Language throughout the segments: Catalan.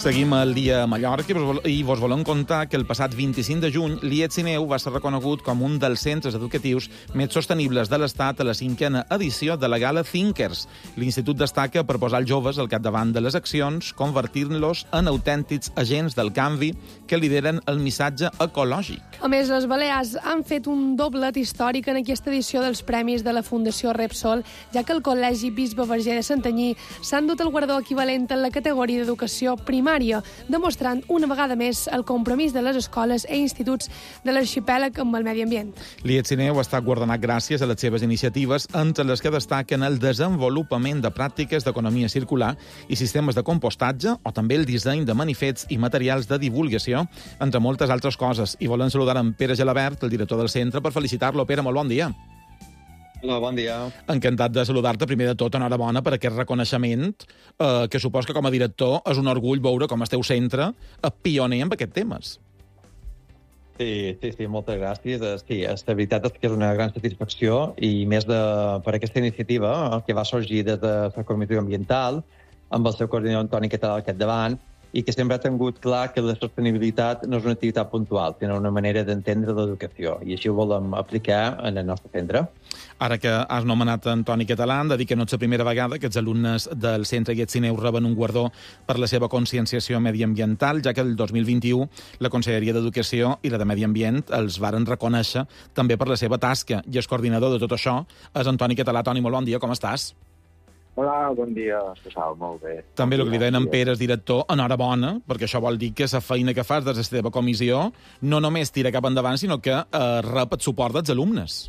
Seguim el dia a Mallorca i vos volem contar que el passat 25 de juny l'IET Sineu va ser reconegut com un dels centres educatius més sostenibles de l'Estat a la 5a edició de la Gala Thinkers. L'Institut destaca per posar els joves al capdavant de les accions, convertint-los en autèntics agents del canvi que lideren el missatge ecològic. A més, les Balears han fet un doblet històric en aquesta edició dels premis de la Fundació Repsol, ja que el Col·legi Bisbe Verger de Santanyí s'ha endut el guardó equivalent en la categoria d'educació primària, demostrant una vegada més el compromís de les escoles i instituts de l'arxipèlag amb el medi ambient. L'IET Sineu ha estat guardonat gràcies a les seves iniciatives, entre les que destaquen el desenvolupament de pràctiques d'economia circular i sistemes de compostatge, o també el disseny de manifests i materials de divulgació, entre moltes altres coses. I volem saludar en Pere Gelabert, el director del centre, per felicitar-lo. Pere, molt bon dia. Hola, bon dia. Encantat de saludar-te. Primer de tot, enhorabona per aquest reconeixement, que supos que com a director és un orgull veure com el teu centre pioner en aquests temes. Sí, moltes gràcies. Sí, la veritat és que és una gran satisfacció i més per aquesta iniciativa que va sorgir des de la Comissió Ambiental amb el seu coordinador Antoni Català al capdavant i que sempre ha tingut clar que la sostenibilitat no és una activitat puntual, sinó una manera d'entendre l'educació, i així ho volem aplicar en el nostre centre. Ara que has nomenat Antoni Català, hem de dir que no és la primera vegada que els alumnes del centre IET Sineu reben un guardó per la seva conscienciació mediambiental, ja que el 2021 la Conselleria d'Educació i la de Medi Ambient els varen reconèixer també per la seva tasca, i el coordinador de tot això és Antoni Català. Toni, molt bon dia, com estàs? Hola, bon dia, César, molt bé. També el que li deien en Pere, és director, enhorabona, perquè això vol dir que la feina que fas des de la teva comissió no només tira cap endavant, sinó que rep el suport dels alumnes.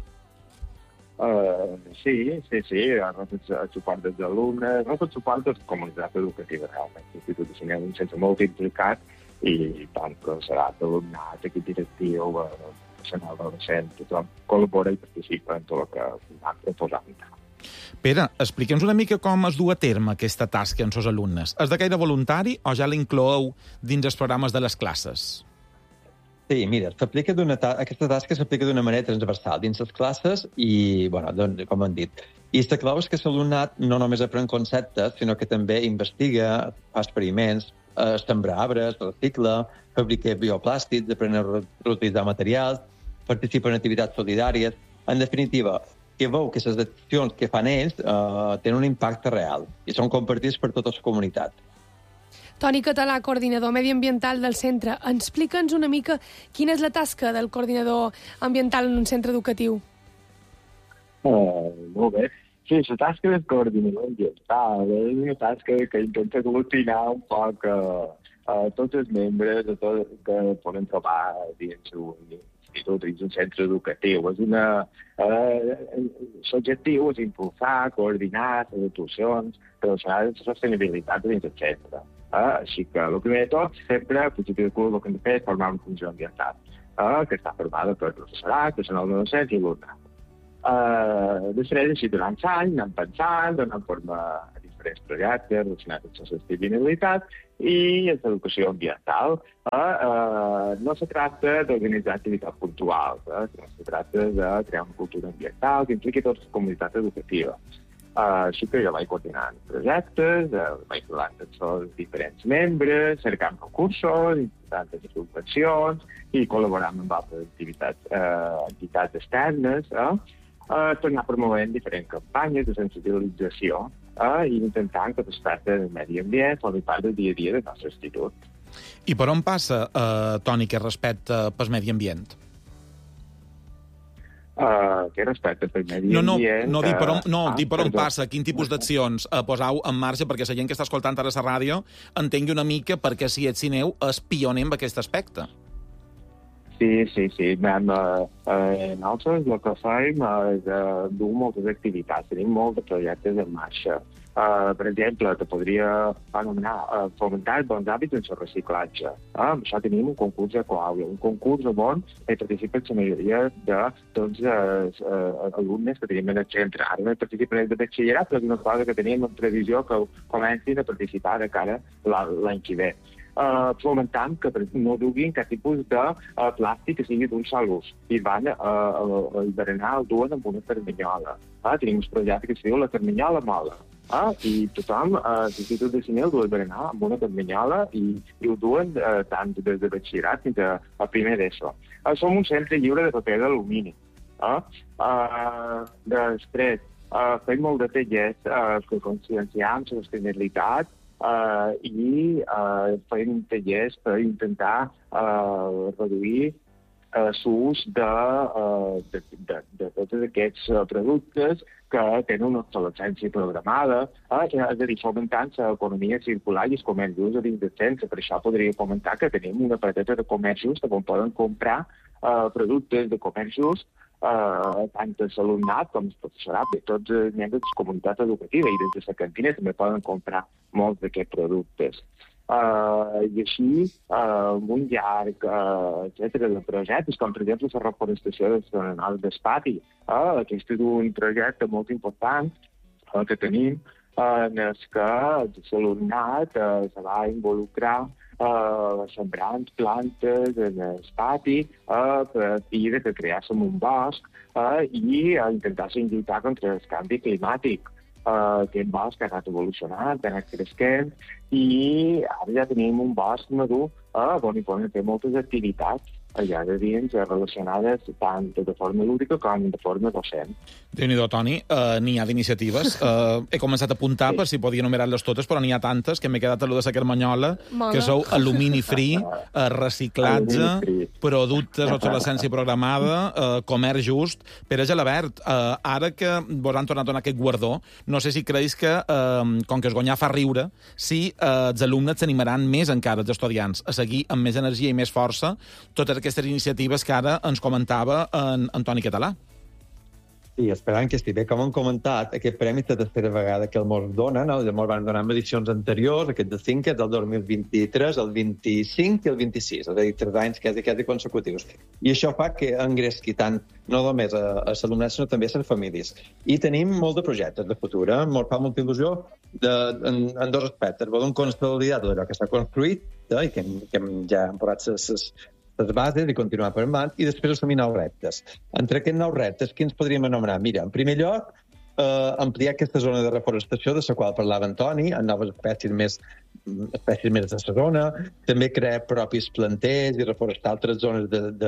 Sí, rep el suport dels alumnes, rep el suport de la comunitat educativa, realment. L'Institut de Sineu és un centre molt implicat i tant serà d'alumnat, equip directiu, personal docent, tothom col·labora i participa en tot el que vam proposar. Pere, explica'ns una mica com es du a terme aquesta tasca amb els alumnes. És de gaire voluntari o ja l'incloeu dins els programes de les classes? Sí, mira, aquesta tasca s'aplica d'una manera transversal dins les classes i, com hem dit. I la clau és que l'alumnat no només aprèn conceptes, sinó que també investiga, fa experiments, sembra arbres, recicla, fabrica bioplàstics, aprèn a reutilitzar materials, participa en activitats solidàries. En definitiva, que veu que les accions que fan ells tenen un impacte real i són compartits per tota la comunitat. Toni Català, coordinador mediambiental del centre, explica'ns una mica quina és la tasca del coordinador ambiental en un centre educatiu. Molt bé. Sí, la tasca del coordinador ambiental és una tasca que intenta aglutinar un poc tots els membres que poden trobar dins un centre educatiu. L'objectiu és impulsar, coordinar les actuacions relacionades amb la sostenibilitat dins del centre. Així que, el primer de tot, sempre, al principi de curs, el que hem de fer és formar una comissió ambiental, que està formada per professorat, personal de docents i alumnes. Després, així, durant l'any, anem pensant, donem forma a diferents projectes relacionats amb la sostenibilitat i amb l'educació ambiental. No se tracta d'organitzar activitats puntuals, sinó se tracta de crear una cultura ambiental que impliqui tota la comunitat educativa. Així que jo vaig coordinant projectes, vaig parlant amb els diferents membres, cercant recursos, intentant fer subvencions i col·laborant amb altres entitats externes, tornar promovent diferents campanyes de sensibilització i intentant que es tracta del medi ambient formi part del dia a dia del nostre institut. I per on passa, Toni, que respecte pel medi ambient? Que respecte pel medi ambient... Dir per on passa, quin tipus d'accions posau en marxa perquè la gent que està escoltant ara a la ràdio entengui una mica per què IET Sineu és pioner en aquest aspecte. Sí. Nosaltres el que fem és dur moltes activitats, tenim molts projectes en marxa. Per exemple, te podria anomenar fomentar bons hàbits en el reciclatge. Amb això tenim un concurs d'Ecoàuia, un concurs on participen la majoria de tots els alumnes que tenim en el centre. Ara participen els de batxillerat, però és una cosa que tenim en previsió que comencin a participar de cara l'any que ve. Fomentant que no duguin cap tipus de plàstic que sigui d'un sol ús i van hibernar el duen amb una terminyola. Tenim un projecte que es diu la terminyola mola. I tothom, l'Institut de Cine, el duen per anar amb una caminyola i ho duen tant des de batxillerat fins a primer d'ESO. Som un centre lliure de paper d'alumini. Després, fem molt de tallers que conscienciem la sostenibilitat i fem tallers per intentar reduir l'ús de tots aquests productes que tenen una obsolescència programada, és a dir, fomentant l'economia circular i el comerç just a dins del centre. Per això podria comentar que tenim una paradeta de comerç just on poden comprar productes de comerç just tant l'alumnat com el professorat de tots els membres de la comunitat educativa i des de la cantina també poden comprar molts d'aquests productes. I així, un llarg, etcètera, de projectes, com per exemple la reforestació del pati. Aquest és un projecte molt important que tenim en què l'alumnat se va involucrar sembrant plantes en el pati a partir de crear-se un bosc i intentar lluitar contra el canvi climàtic. Aquest bosc ha anat evolucionant, ha anat creixent i ara ja tenim un bosc madur on hi poden fer moltes activitats allà de dins relacionades tant de forma lúdica com de forma docent. Déu-n'hi-do, Toni, n'hi ha d'iniciatives. He començat a apuntar per si podia enumerar-les totes, però n'hi ha tantes que m'he quedat a lo de la Carmanyola, que sou alumini free, reciclatge, productes, obsolescència programada, comerç just. Pere Gelabert, ara que vos han tornat a donar aquest guardó, no sé si creus que, com que es guanyar fa riure, si els alumnes s'animaran més encara, els estudiants, a seguir amb més energia i més força totes aquestes iniciatives que ara ens comentava en Toni Català. Sí, esperant que estigui bé. Com hem comentat, aquest premi és la tercera vegada que el mos donen. El mos van donar en edicions anteriors, aquest de 5, és del 2023, el 25 i el 26, és a dir, 3 anys quasi consecutius. I això fa que engresqui tant, no només a l'alumnat, sinó també a les famílies. I tenim molt de projectes de futur. Ens fa molta il·lusió en dos aspectes. Volem consolidar tot allò que s'ha construït i que ja hem posat les bases i continuar per endavant, i després assumir nous reptes. Entre aquests nous reptes, quins podríem anomenar? Mira, en primer lloc, ampliar aquesta zona de reforestació de la qual parlava Antoni, amb noves espècies més de la zona, també crear propis planters i reforestar altres zones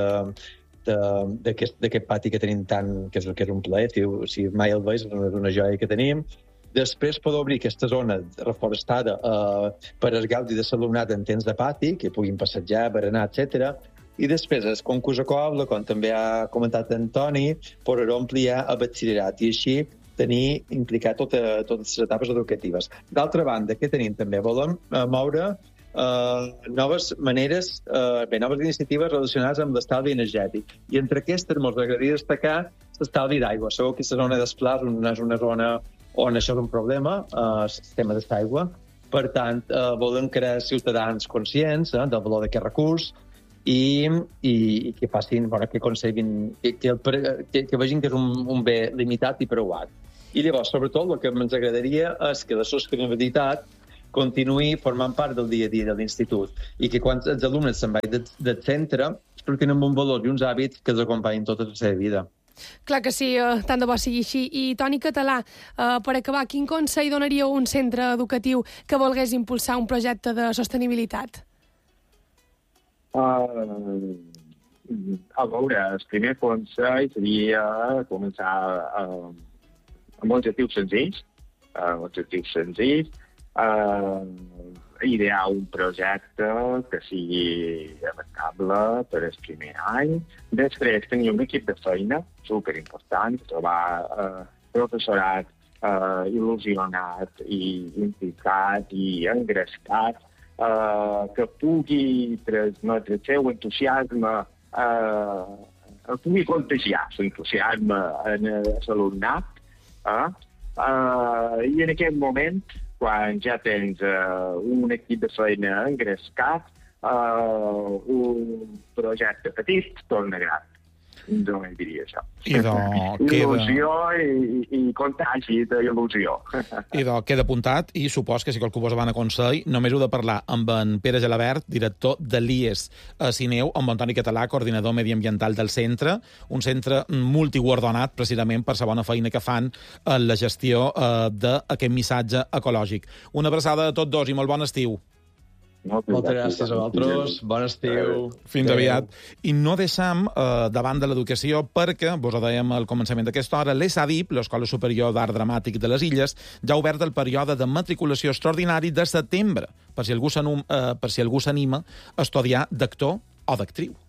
d'aquest pati que tenim tant, que és un plaer, si mai el veus, és una joia que tenim. Després poder obrir aquesta zona reforestada per al gaudi de l'alumnat en temps de pati, que puguin passejar, berenar, etc. I després, el concurs a Coble, com també ha comentat Antoni, poder ampliar el batxillerat i així tenir implicat totes les etapes educatives. D'altra banda, què tenim també? Volem moure noves maneres, noves iniciatives relacionades amb l'estalvi energètic. I entre aquestes ens agradaria destacar l'estalvi d'aigua. Segur que la zona d'Esplà és una zona on això és un problema, el sistema d'aigua. Per tant, volem crear ciutadans conscients del valor d'aquest recurs i que facin, que aconseguin, que vegin que és un bé limitat i preuat. I llavors, sobretot, el que ens agradaria és que la sostenibilitat continuï formant part del dia a dia de l'institut i que quan els alumnes se'n vagin del centre surtin amb un valor i uns hàbits que els acompanyin tota la seva vida. Clar que sí, tant de bo sigui així. I Toni Català, per acabar, quin consell donaria un centre educatiu que volgués impulsar un projecte de sostenibilitat? A veure, el primer consell seria començar amb objectius senzills, idear un projecte que sigui adaptable per al primer any. Després, tenir un equip de feina, superimportant, trobar professorat il·lusionat i implicat i engrescat, que pugui transmetre el seu entusiasme, pugui contagiar l'entusiasme en l'alumnat. I en aquest moment, quan ja tens un equip de feina engrescat, un projecte petit torna gran. jo diria això. Il·lusió i contagi d'il·lusió. Queda apuntat, i supos que si qualcú vos va a consell, només heu de parlar amb en Pere Gelabert, director de l'IES a Sineu, amb Antoni Català, coordinador mediambiental del centre, un centre multiguardonat precisament per la bona feina que fan en la gestió d'aquest missatge ecològic. Una abraçada a tots dos i molt bon estiu. Moltes gràcies a vosaltres, bon estiu. Fins aviat. I no deixem davant de l'educació, perquè, vos ho dèiem al començament d'aquesta hora, l'ESADIP, l'Escola Superior d'Art Dramàtic de les Illes, ja ha obert el període de matriculació extraordinari de setembre, per si algú s'anima a estudiar d'actor o d'actriu.